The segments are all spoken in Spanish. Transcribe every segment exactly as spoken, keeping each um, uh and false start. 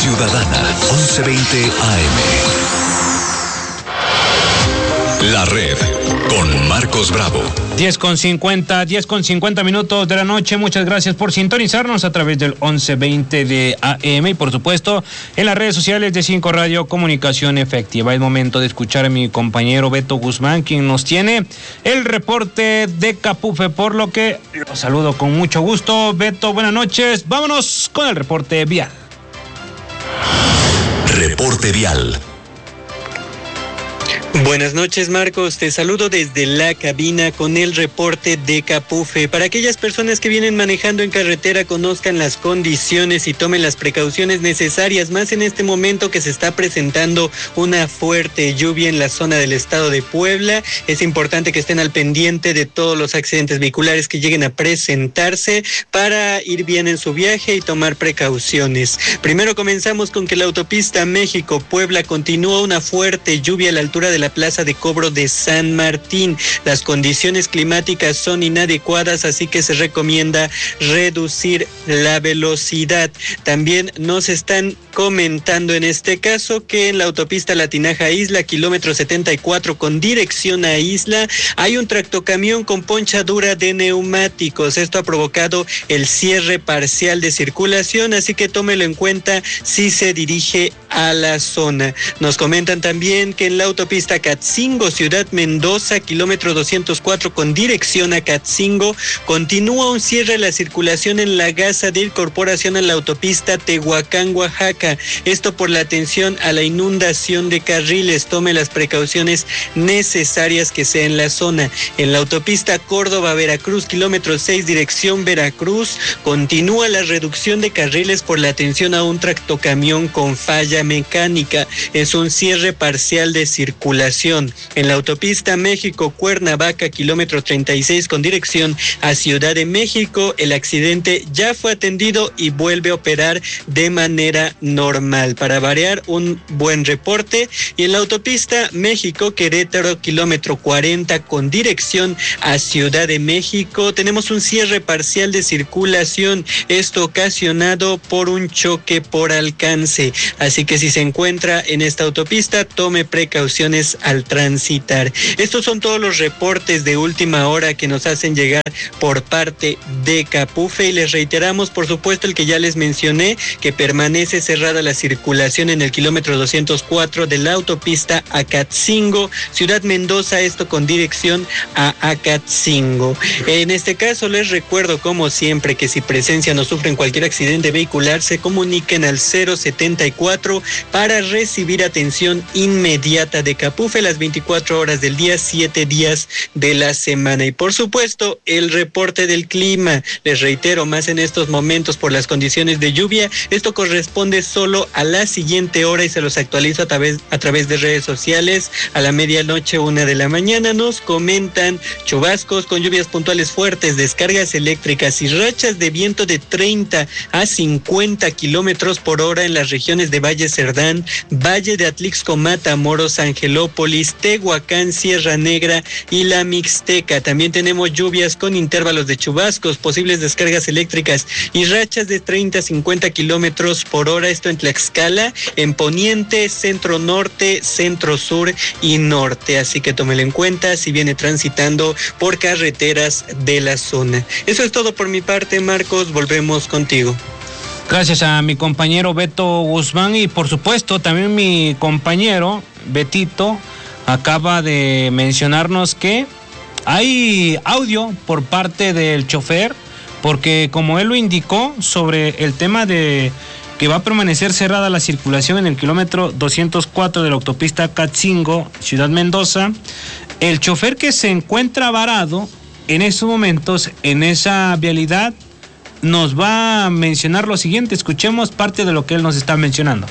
ciudadana, once veinte A M. La Red, con Marcos Bravo. diez con cincuenta, diez con cincuenta minutos de la noche. Muchas gracias por sintonizarnos a través del once veinte de A M y por supuesto en las redes sociales de Cinco Radio Comunicación Efectiva. Es momento de escuchar a mi compañero Beto Guzmán, quien nos tiene el reporte de Capufe, por lo que lo saludo con mucho gusto. Beto, buenas noches. Vámonos con el reporte vial. Reporte vial. Buenas noches, Marcos. Te saludo desde la cabina con el reporte de Capufe. Para aquellas personas que vienen manejando en carretera, conozcan las condiciones y tomen las precauciones necesarias, más en este momento que se está presentando una fuerte lluvia en la zona del estado de Puebla. Es importante que estén al pendiente de todos los accidentes vehiculares que lleguen a presentarse para ir bien en su viaje y tomar precauciones. Primero comenzamos con que la autopista México-Puebla continúa una fuerte lluvia a la altura de la plaza de cobro de San Martín. Las condiciones climáticas son inadecuadas, así que se recomienda reducir la velocidad. También nos están comentando en este caso que en la autopista Latinaja Isla, kilómetro setenta y cuatro con dirección a Isla, hay un tractocamión con ponchadura de neumáticos. Esto ha provocado el cierre parcial de circulación, así que tómelo en cuenta si se dirige a la zona. Nos comentan también que en la autopista Catzingo, Ciudad Mendoza, kilómetro doscientos cuatro con dirección a Catzingo, continúa un cierre de la circulación en la gasa de incorporación a la autopista Tehuacán, Oaxaca. Esto por la atención a la inundación de carriles. Tome las precauciones necesarias que sea en la zona. En la autopista Córdoba-Veracruz, kilómetro seis, dirección Veracruz, continúa la reducción de carriles por la atención a un tractocamión con falla mecánica. Es un cierre parcial de circulación. En la autopista México-Cuernavaca, kilómetro treinta y seis con dirección a Ciudad de México, el accidente ya fue atendido y vuelve a operar de manera normal. Para variar, un buen reporte. Y en la autopista México-Querétaro, kilómetro cuarenta con dirección a Ciudad de México, tenemos un cierre parcial de circulación, esto ocasionado por un choque por alcance. Así que si se encuentra en esta autopista, tome precauciones al transitar. Estos son todos los reportes de última hora que nos hacen llegar por parte de Capufe y les reiteramos, por supuesto, el que ya les mencioné, que permanece cerrada la circulación en el kilómetro doscientos cuatro de la autopista Acatzingo, Ciudad Mendoza, esto con dirección a Acatzingo. En este caso les recuerdo, como siempre, que si presencian o sufren cualquier accidente vehicular, se comuniquen al cero setenta y cuatro para recibir atención inmediata de Capufe las veinticuatro horas del día, siete días de la semana. Y por supuesto, el reporte del clima. Les reitero, más en estos momentos por las condiciones de lluvia, esto corresponde solo a la siguiente hora y se los actualizo a través, a través de redes sociales. A la medianoche, una de la mañana, nos comentan chubascos con lluvias puntuales fuertes, descargas eléctricas y rachas de viento de treinta a cincuenta kilómetros por hora en las regiones de Valle Cerdán, Valle de Atlixco, Matamoros, Angelópolis, Tehuacán, Sierra Negra y la Mixteca. También tenemos lluvias con intervalos de chubascos, posibles descargas eléctricas y rachas de treinta a cincuenta kilómetros por hora, esto en Tlaxcala, en Poniente, Centro Norte, Centro Sur y Norte. Así que tómelo en cuenta si viene transitando por carreteras de la zona. Eso es todo por mi parte, Marcos. Volvemos contigo. Gracias a mi compañero Beto Guzmán y por supuesto también mi compañero Betito acaba de mencionarnos que hay audio por parte del chofer, porque como él lo indicó sobre el tema de que va a permanecer cerrada la circulación en el kilómetro doscientos cuatro de la autopista Catzingo, Ciudad Mendoza, el chofer que se encuentra varado en estos momentos en esa vialidad nos va a mencionar lo siguiente. Escuchemos parte de lo que él nos está mencionando.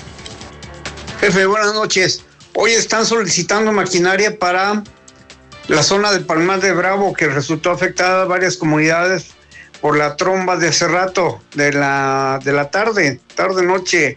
Jefe, buenas noches. Hoy están solicitando maquinaria para la zona del Palmar de Bravo, que resultó afectada a varias comunidades por la tromba de hace rato, de la, de la tarde, tarde-noche.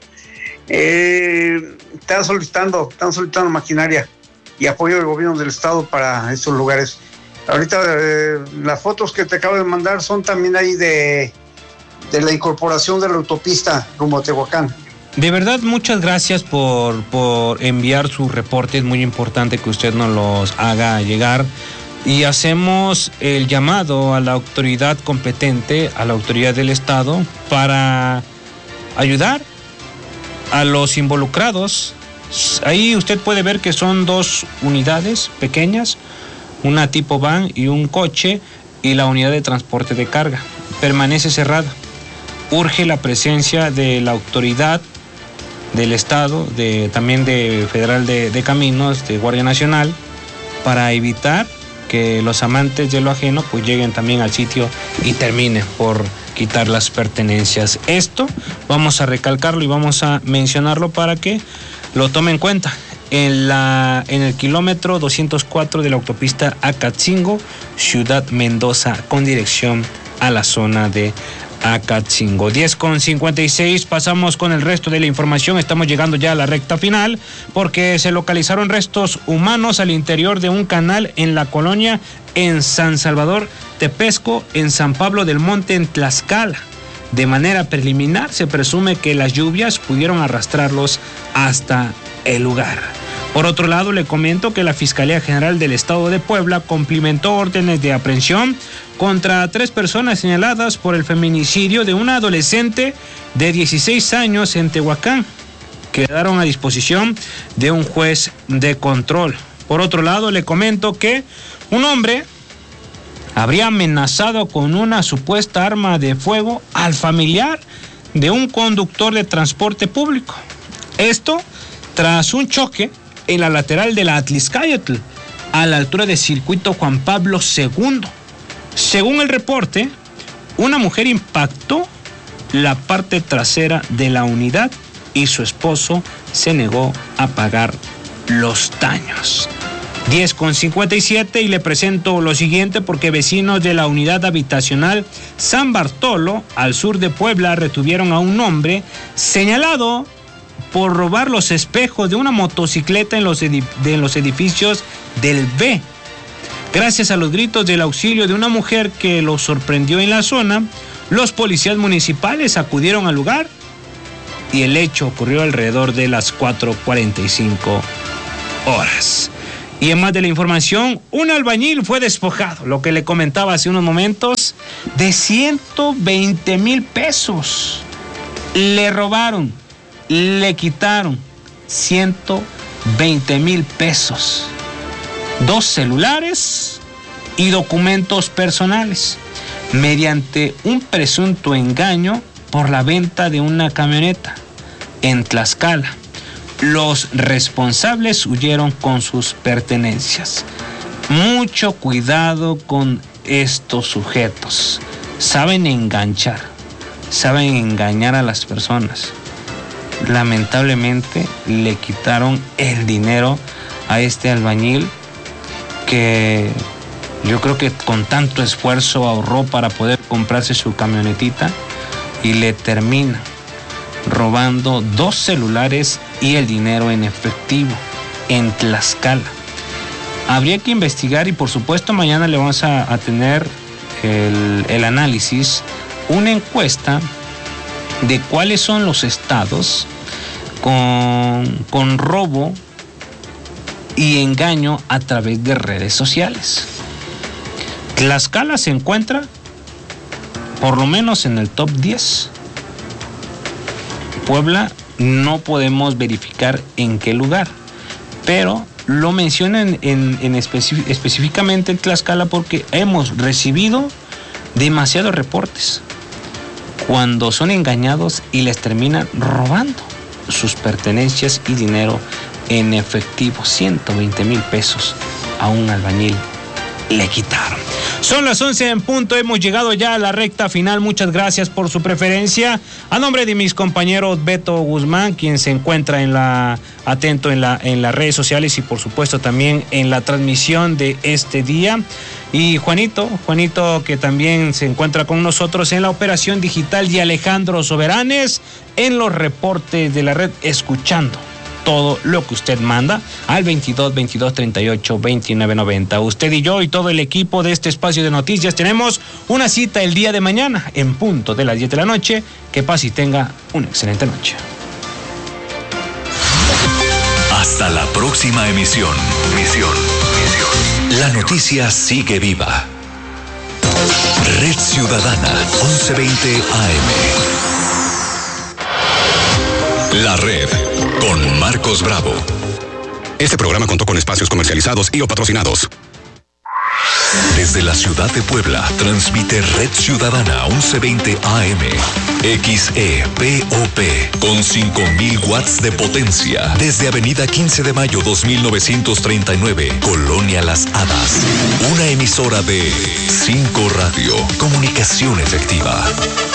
Eh, están solicitando, están solicitando maquinaria y apoyo del gobierno del estado para esos lugares. Ahorita eh, las fotos que te acabo de mandar son también ahí de... de la incorporación de la autopista rumbo a Tehuacán. de verdad, muchas gracias por, por enviar su reporte. Es muy importante que usted nos los haga llegar. Y hacemos el llamado a la autoridad competente, a la autoridad del Estado, para ayudar a los involucrados. Ahí usted puede ver que son dos unidades pequeñas, una tipo van y un coche, y la unidad de transporte de carga permanece cerrada. Urge la presencia de la autoridad del Estado, de, también de Federal de, de Caminos, de Guardia Nacional, para evitar que los amantes de lo ajeno pues lleguen también al sitio y terminen por quitar las pertenencias. Esto vamos a recalcarlo y vamos a mencionarlo para que lo tome en cuenta. En, la, en el kilómetro doscientos cuatro de la autopista Acatzingo, Ciudad Mendoza, con dirección a la zona de Acatzingo. diez con cincuenta y seis, pasamos con el resto de la información. Estamos llegando ya a la recta final porque se localizaron restos humanos al interior de un canal en la colonia en San Salvador Tepesco, en San Pablo del Monte, en Tlaxcala. De manera preliminar se presume que las lluvias pudieron arrastrarlos hasta el lugar. Por otro lado, le comento que la Fiscalía General del Estado de Puebla cumplimentó órdenes de aprehensión contra tres personas señaladas por el feminicidio de una adolescente de dieciséis años en Tehuacán. Quedaron a disposición de un juez de control. Por otro lado, le comento que un hombre habría amenazado con una supuesta arma de fuego al familiar de un conductor de transporte público. Esto tras un choque en la lateral de la Atlixcayotl, a la altura del circuito Juan Pablo segundo. Según el reporte, una mujer impactó la parte trasera de la unidad y su esposo se negó a pagar los daños. diez con cincuenta y siete, y le presento lo siguiente porque vecinos de la unidad habitacional San Bartolo, al sur de Puebla, retuvieron a un hombre señalado por robar los espejos de una motocicleta en los, edif- de, en los edificios del B. Gracias a los gritos del auxilio de una mujer que lo sorprendió en la zona, los policías municipales acudieron al lugar y el hecho ocurrió alrededor de las cuatro cuarenta y cinco horas. Y en más de la información, un albañil fue despojado, lo que le comentaba hace unos momentos, de ciento veinte mil pesos. Le robaron, le quitaron ciento veinte mil pesos, dos celulares y documentos personales, mediante un presunto engaño por la venta de una camioneta en Tlaxcala. Los responsables huyeron con sus pertenencias. Mucho cuidado con estos sujetos. Saben enganchar, saben engañar a las personas. Lamentablemente le quitaron el dinero a este albañil que yo creo que con tanto esfuerzo ahorró para poder comprarse su camionetita, y le termina robando dos celulares y el dinero en efectivo en Tlaxcala. Habría que investigar y por supuesto mañana le vamos a, a tener el, el análisis, una encuesta de cuáles son los estados con, con robo y engaño a través de redes sociales. Tlaxcala se encuentra por lo menos en el top diez. Puebla no podemos verificar en qué lugar, pero lo mencionan en, en especi- específicamente en Tlaxcala porque hemos recibido demasiados reportes cuando son engañados y les terminan robando sus pertenencias y dinero en efectivo. ciento veinte mil pesos a un albañil le quitaron. Son las once en punto, hemos llegado ya a la recta final. Muchas gracias por su preferencia. A nombre de mis compañeros Beto Guzmán, quien se encuentra en la atento en la en las redes sociales y por supuesto también en la transmisión de este día, y Juanito, Juanito que también se encuentra con nosotros en la operación digital, y Alejandro Soberanes en los reportes de la red, escuchando todo lo que usted manda al veintidós, veintidós, treinta y ocho, veintinueve, noventa. Usted y yo y todo el equipo de este espacio de noticias tenemos una cita el día de mañana en punto de las diez de la noche. Que pase y tenga una excelente noche. Hasta la próxima emisión. Misión, misión. La noticia sigue viva. Red Ciudadana, once veinte A M. La Red, con Marcos Bravo. Este programa contó con espacios comercializados y o patrocinados. Desde la ciudad de Puebla, transmite Red Ciudadana once veinte A M. X E P O P con cinco mil watts de potencia. Desde Avenida quince de mayo dos mil novecientos treinta y nueve, Colonia Las Hadas. Una emisora de cinco Radio. Comunicación efectiva.